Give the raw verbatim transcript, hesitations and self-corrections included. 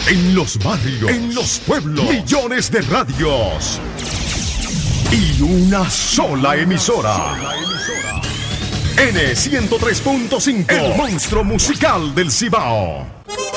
En los barrios, en los pueblos, millones de radios. Y una sola emisora. N ciento tres punto cinco, el monstruo musical del Cibao.